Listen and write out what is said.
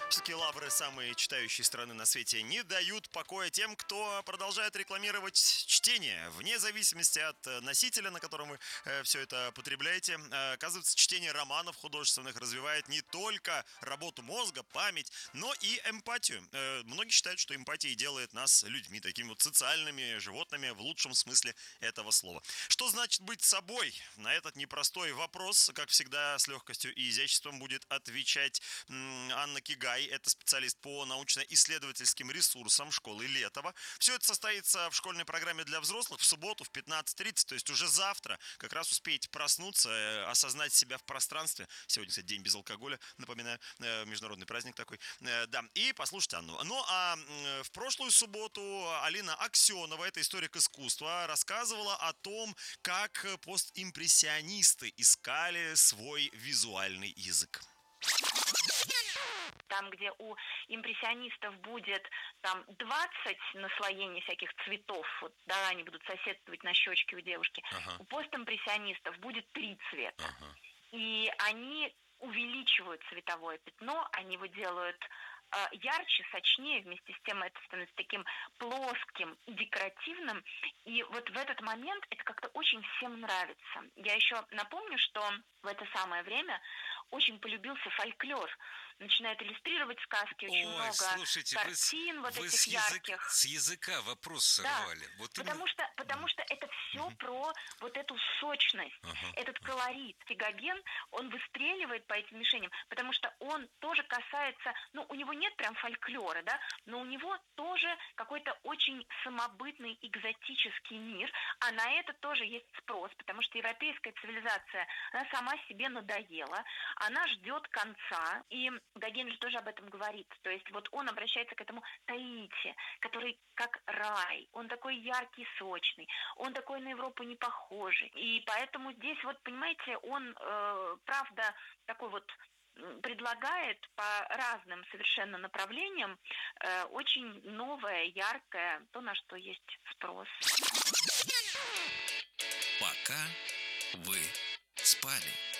Все-таки лавры, самые читающие страны на свете, не дают покоя тем, кто продолжает рекламировать чтение. Вне зависимости от носителя, на котором вы все это потребляете. Оказывается, чтение романов художественных развивает не только работу мозга, память, но и эмпатию. Многие считают, что эмпатия делает нас людьми, такими вот социальными животными в лучшем смысле этого слова. Что значит быть собой? На этот непростой вопрос, как всегда, с легкостью и изяществом будет отвечать Анна Кигай. Это специалист по научно-исследовательским ресурсам школы Летова. Все это состоится в школьной программе для взрослых в субботу в 15:30, то есть уже завтра. Как раз успеете проснуться, осознать себя в пространстве. Сегодня, кстати, день без алкоголя, напоминаю, международный праздник такой. Да, и послушать Анну. Ну, а в прошлую субботу Алина Аксенова, это историк искусства, рассказывала о том, как постимпрессионисты искали свой визуальный язык. Там, где у импрессионистов будет там 20 наслоений всяких цветов, вот, да, они будут соседствовать на щечке у девушки, у постимпрессионистов будет 3 цвета. И они увеличивают цветовое пятно, они его делают ярче, сочнее, вместе с тем это становится таким плоским и декоративным. И вот в этот момент это как-то очень всем нравится. Я еще напомню, что в это самое время очень полюбился фольклор. Начинают иллюстрировать сказки, очень много слушайте, картин вы этих ярких. с языка вопрос сорвали. Да, Вот потому что это все про вот эту сочность, этот колорит. Гоген, он выстреливает по этим мишеням, потому что он тоже касается, ну, у него нет прям фольклора, да, но у него тоже какой-то очень самобытный, экзотический мир, а на это тоже есть спрос, потому что европейская цивилизация, она сама себе надоела, она ждет конца, и Гоген же тоже об этом говорит. То есть вот он обращается к этому Таити, который как рай. Он такой яркий, сочный. Он такой на Европу не похожий. И поэтому здесь вот, понимаете, он, правда, такой вот предлагает по разным совершенно направлениям очень новое, яркое, то, на что есть спрос. Пока вы спали.